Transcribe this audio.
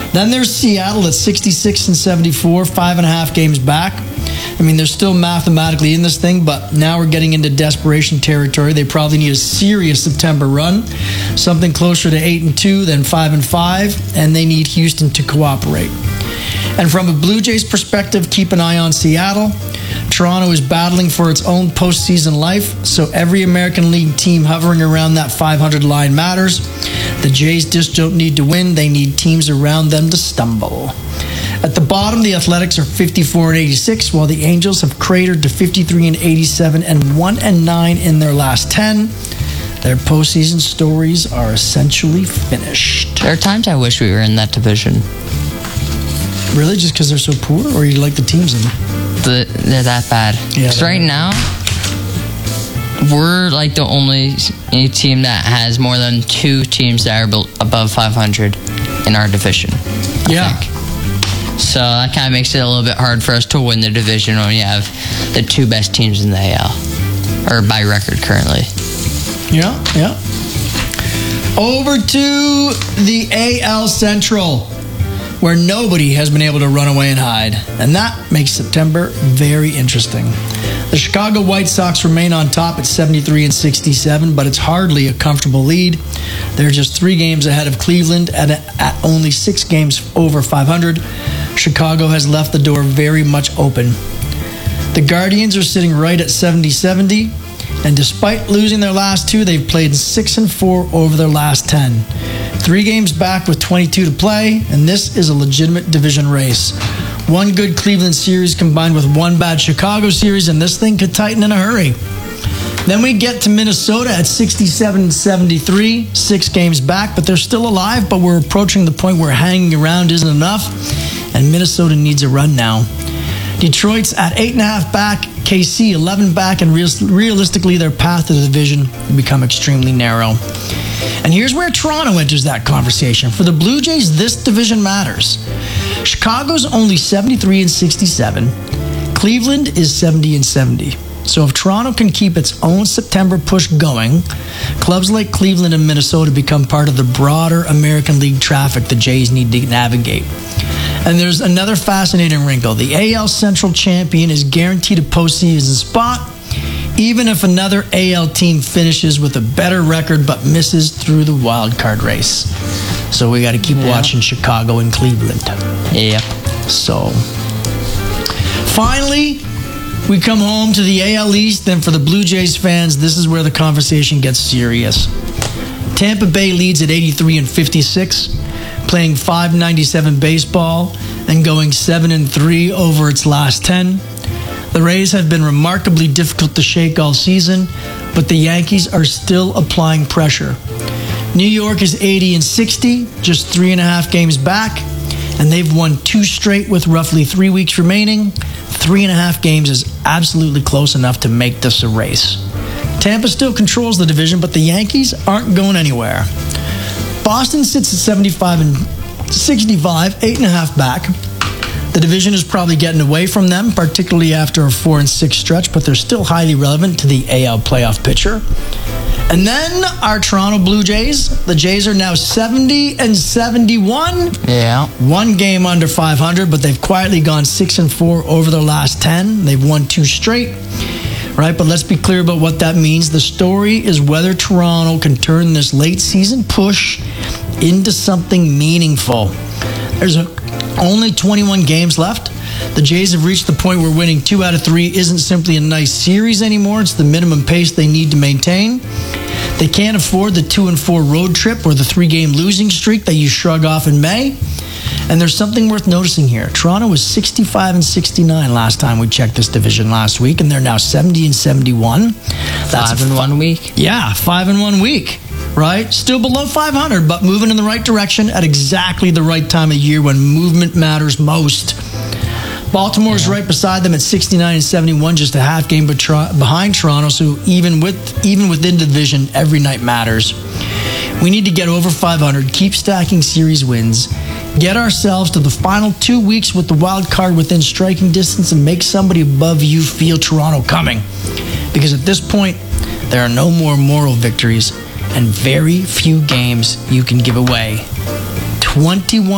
Then there's Seattle at 66 and 74, 5.5 games back. I mean, they're still mathematically in this thing, but now we're getting into desperation territory. They probably need a serious September run, something closer to 8 and 2 than 5 and 5, and they need Houston to cooperate. And from a Blue Jays perspective, keep an eye on Seattle. Toronto is battling for its own postseason life, so every American League team hovering around that 500 line matters. The Jays just don't need to win. They need teams around them to stumble. At the bottom, the Athletics are 54 and 86, while the Angels have cratered to 53 and 87 and 1 and 9 in their last 10. Their postseason stories are essentially finished. There are times I wish we were in that division. Really? Just because they're so poor, or you like the teams in them? They're that bad. Because right now, we're like the only team that has more than 2 teams that are above 500 in our division. I think. So that kind of makes it a little bit hard for us to win the division when we have the 2 best teams in the AL, or by record currently. Yeah. Over to the AL Central, where nobody has been able to run away and hide. And that makes September very interesting. The Chicago White Sox remain on top at 73 and 67, but it's hardly a comfortable lead. They're just 3 games ahead of Cleveland at only 6 games over 500. Chicago has left the door very much open. The Guardians are sitting right at 70-70, and despite losing their last 2, they've played 6 and 4 over their last 10. 3 games back with 22 to play, and this is a legitimate division race. 1 good Cleveland series combined with 1 bad Chicago series, and this thing could tighten in a hurry. Then we get to Minnesota at 67 and 73, 6 games back, but they're still alive, but we're approaching the point where hanging around isn't enough, and Minnesota needs a run now. Detroit's at 8.5 back, KC 11 back, and realistically their path to the division will become extremely narrow. And here's where Toronto enters that conversation. For the Blue Jays, this division matters. Chicago's only 73 and 67. Cleveland is 70 and 70. So if Toronto can keep its own September push going, clubs like Cleveland and Minnesota become part of the broader American League traffic the Jays need to navigate. And there's another fascinating wrinkle. The AL Central champion is guaranteed a postseason spot, even if another AL team finishes with a better record but misses through the wild card race. So we got to keep watching Chicago and Cleveland. Yep. So finally, we come home to the AL East, and for the Blue Jays fans, this is where the conversation gets serious. Tampa Bay leads at 83 and 56, playing .597 baseball and going 7 and 3 over its last 10. The Rays have been remarkably difficult to shake all season, but the Yankees are still applying pressure. New York is 80 and 60, just 3.5 games back, and they've won 2 straight with roughly 3 weeks remaining. 3.5 games is absolutely close enough to make this a race. Tampa still controls the division, but the Yankees aren't going anywhere. Boston sits at 75 and 65, 8.5 back. The division is probably getting away from them, particularly after a 4 and 6 stretch, but they're still highly relevant to the AL playoff picture. And then our Toronto Blue Jays. The Jays are now 70 and 71. Yeah. 1 game under 500, but they've quietly gone 6 and 4 over their last 10. They've won 2 straight. Right, but let's be clear about what that means. The story is whether Toronto can turn this late season push into something meaningful. There's only 21 games left. The Jays have reached the point where winning 2 out of 3 isn't simply a nice series anymore. It's the minimum pace they need to maintain. They can't afford the 2 and 4 road trip or the 3-game losing streak that you shrug off in May. And there's something worth noticing here. Toronto was 65 and 69 last time we checked this division last week, and they're now 70 and 71. That's 5 in 1 week. Yeah, 5 in 1 week. Right? Still below 500, but moving in the right direction at exactly the right time of year when movement matters most. Baltimore's right beside them at 69 and 71, just a half game behind Toronto, so even within the division, every night matters. We need to get over 500, keep stacking series wins, get ourselves to the final 2 weeks with the wild card within striking distance, and make somebody above you feel Toronto coming. Because at this point, there are no more moral victories and very few games you can give away. 21